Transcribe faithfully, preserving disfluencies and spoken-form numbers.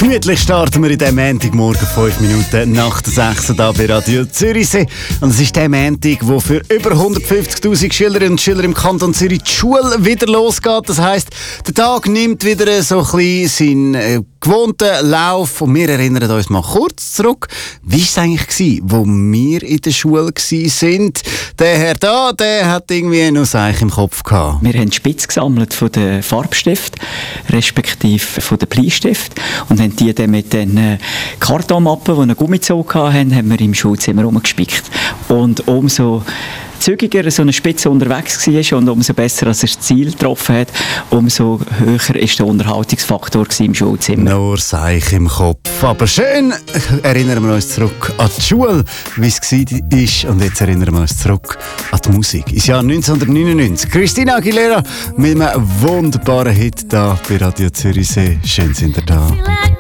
Gemütlich starten wir in diesem Montagmorgen, fünf Minuten nach der sechs hier bei Radio Zürichsee. Und es ist der Montag, wo für über hundertfünfzigtausend Schülerinnen und Schüler im Kanton Zürich die Schule wieder losgeht. Das heisst, der Tag nimmt wieder so ein bisschen seinen äh, gewohnten Lauf. Und wir erinnern uns mal kurz zurück. Wie war es eigentlich gewesen, wo wir in der Schule waren? Der Herr da, der hat irgendwie noch Seich im Kopf gehabt. Wir haben Spitz gesammelt von den Farbstiften, respektive von den Bleistiften. Und haben die dann mit den äh, Kartonmappen, die einen Gummizug hatten, haben wir im Schulzimmer rumgespickt. Und umso zügiger so eine Spitze unterwegs war und umso besser als er das Ziel getroffen hat, umso höher war der Unterhaltungsfaktor im Schulzimmer. Nur Seich im Kopf. Aber schön erinnern wir uns zurück an die Schule, wie es war. Und jetzt erinnern wir uns zurück an die Musik. Ins Jahr neunzehnhundertneunundneunzig. Christina Aguilera mit einem wunderbaren Hit da bei Radio Zürichsee. Schön sind ihr da.